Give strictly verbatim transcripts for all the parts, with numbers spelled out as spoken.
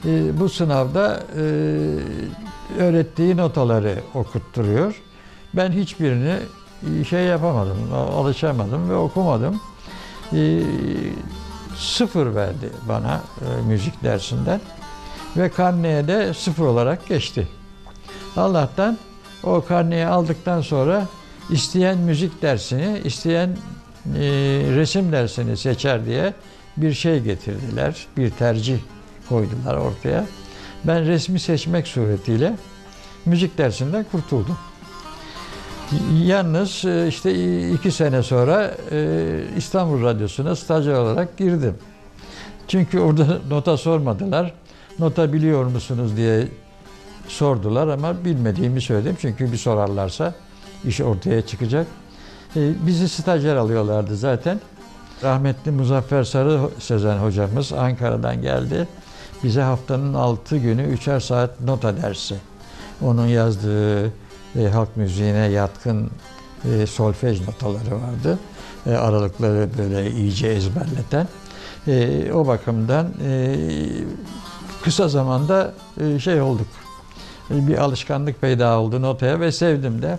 e, bu sınavda e, öğrettiği notaları okutturuyor. Ben hiçbirini şey yapamadım, alışamadım ve okumadım. E, sıfır verdi bana e, müzik dersinden ve karneye de sıfır olarak geçti. Allah'tan o karneyi aldıktan sonra isteyen müzik dersini, isteyen e, resim dersini seçer diye bir şey getirdiler, bir tercih koydular ortaya. Ben resmi seçmek suretiyle müzik dersinden kurtuldum. Yalnız işte iki sene sonra İstanbul Radyosu'na stajyer olarak girdim. Çünkü orada nota sormadılar. Nota biliyor musunuz diye sordular ama bilmediğimi söyledim. Çünkü bir sorarlarsa iş ortaya çıkacak. Bizi stajyer alıyorlardı zaten. Rahmetli Muzaffer Sarı Sezen hocamız Ankara'dan geldi. Bize haftanın altı günü üçer saat nota dersi. Onun yazdığı e, halk müziğine yatkın e, solfej notaları vardı. E, aralıkları böyle iyice ezberleten. E, o bakımdan e, kısa zamanda e, şey olduk. E, bir alışkanlık peyda oldu notaya ve sevdim de.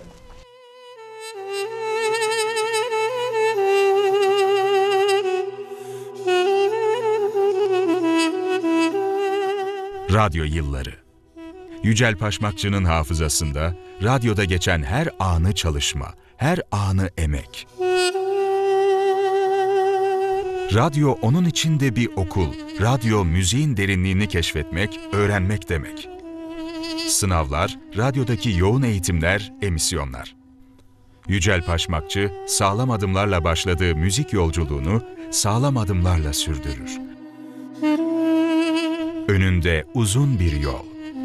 Radyo yılları. Yücel Paşmakçı'nın hafızasında radyoda geçen her anı çalışma, her anı emek. Radyo onun içinde bir okul. Radyo müziğin derinliğini keşfetmek, öğrenmek demek. Sınavlar, radyodaki yoğun eğitimler, emisyonlar. Yücel Paşmakçı sağlam adımlarla başladığı müzik yolculuğunu sağlam adımlarla sürdürür. Önünde uzun bir yol.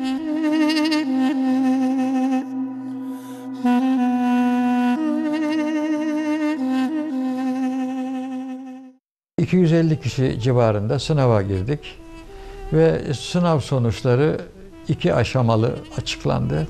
iki yüz elli kişi civarında sınava girdik ve sınav sonuçları iki aşamalı açıklandı.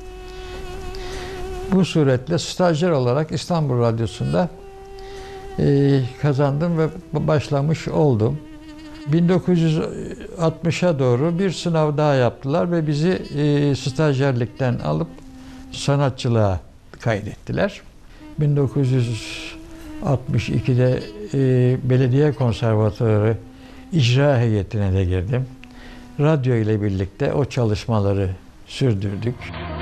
Bu suretle stajyer olarak İstanbul Radyosu'nda e, kazandım ve başlamış oldum. bin dokuz yüz altmışa doğru bir sınav daha yaptılar ve bizi e, stajyerlikten alıp sanatçılığa kaydettiler. bin dokuz yüz altmış ikide e, Belediye Konservatuarı icra heyetine de girdim. Radyo ile birlikte o çalışmaları sürdürdük.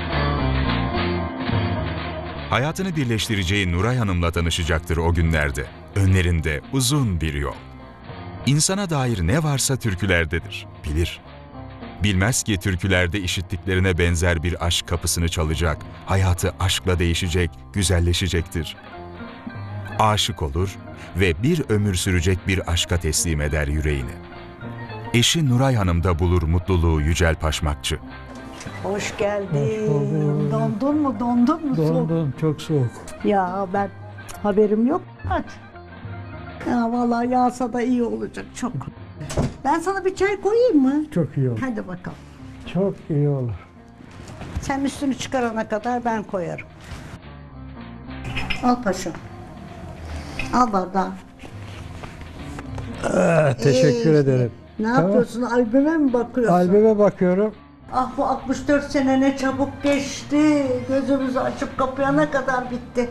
Hayatını birleştireceği Nuray Hanım'la tanışacaktır o günlerde. Önlerinde uzun bir yol. İnsana dair ne varsa türkülerdedir, bilir. Bilmez ki türkülerde işittiklerine benzer bir aşk kapısını çalacak, hayatı aşkla değişecek, güzelleşecektir. Aşık olur ve bir ömür sürecek bir aşka teslim eder yüreğini. Eşi Nuray Hanım'da bulur mutluluğu Yücel Paşmakçı. Hoş geldin. Hoş buldum. Dondun mu? Dondun mu? Dondum, çok soğuk. Ya ben haberim yok. Hadi. Ya vallahi yağsa da iyi olacak çok. Ben sana bir çay koyayım mı? Çok iyi olur. Hadi bakalım. Çok iyi olur. Sen üstünü çıkarana kadar ben koyarım. Al paşam. Al bardağı. Aa, teşekkür Ee, ederim. Ne Tamam. yapıyorsun? Albüme mi bakıyorsun? Albüme bakıyorum. Ah bu altmış dört sene ne çabuk geçti. Gözümüzü açıp kapayana kadar bitti.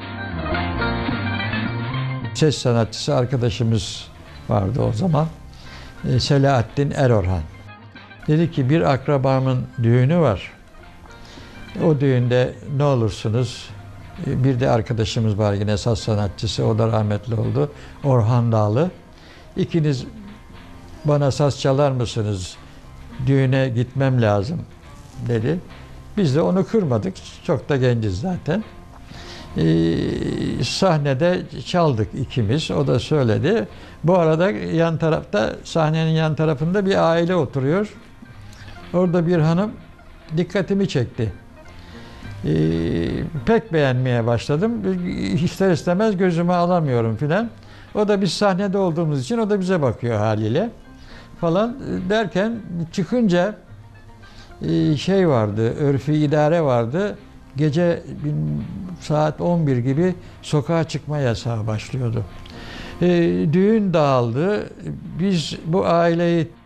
Ses sanatçısı arkadaşımız vardı o zaman. E, Selahattin Erorhan. Dedi ki bir akrabamın düğünü var. O düğünde ne olursunuz? E, bir de arkadaşımız var yine saz sanatçısı. O da rahmetli oldu. Orhan Dağlı. İkiniz bana saz çalar mısınız? Düğüne gitmem lazım dedi. Biz de onu kırmadık. Çok da genciz zaten. Ee, sahnede çaldık ikimiz. O da söyledi. Bu arada yan tarafta, sahnenin yan tarafında bir aile oturuyor. Orada bir hanım dikkatimi çekti. Ee, pek beğenmeye başladım. İster istemez gözüme alamıyorum filan. O da biz sahnede olduğumuz için o da bize bakıyor haliyle falan derken çıkınca şey vardı, örfü idare vardı. Gece saat on bir gibi sokağa çıkma yasağı başlıyordu. E, düğün dağıldı. Biz bu aileyi